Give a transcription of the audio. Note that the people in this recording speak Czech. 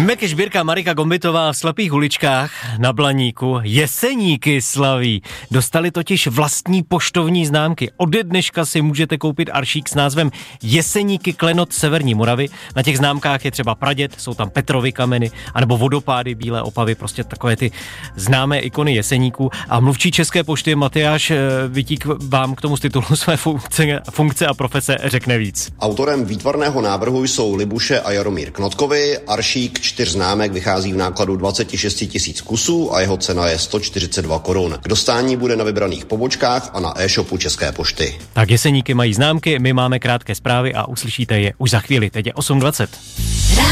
Víme, že sbírka Marika Gombitová v Slepých uličkách na Blaníku Jeseníky slaví. Dostali totiž vlastní poštovní známky. Ode dneška si můžete koupit aršík s názvem Jeseníky klenot Severní Moravy. Na těch známkách je třeba praděd, jsou tam Petrovy kameny, anebo vodopády Bílé Opavy, prostě takové ty známé ikony Jeseníků. A mluvčí České pošty Matyáš Vitík vám k tomu z titulu své funkce a profese řekne víc. Autorem výtvarného návrhu jsou Libuše a Jaromír Knotkovi. Aršík 4 známek vychází v nákladu 26 000 kusů a jeho cena je 142 korun. K dostání bude na vybraných pobočkách a na e-shopu České pošty. Tak Jeseníky mají známky, my máme krátké zprávy a uslyšíte je už za chvíli. Teď je 8:20.